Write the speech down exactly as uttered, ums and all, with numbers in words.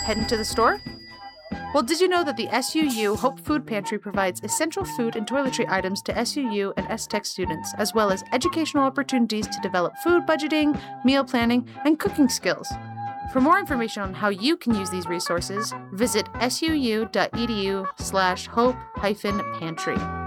heading to the store? Well, did you know that the S U U Hope Food Pantry provides essential food and toiletry items to S U U and S-Tech students, as well as educational opportunities to develop food budgeting, meal planning, and cooking skills. For more information on how you can use these resources, visit suu.edu slash hope hyphen pantry.